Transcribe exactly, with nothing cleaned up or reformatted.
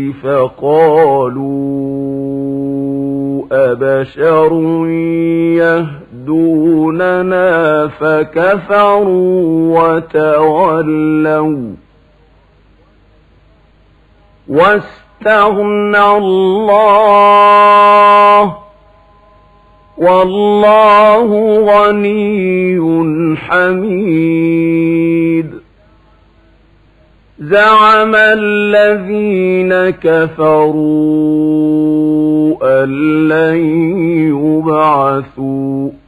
فقالوا أبشر يهدوننا فكفروا وتولوا واستغنى الله والله غني حميد. زعم الذين كفروا أن لن يبعثوا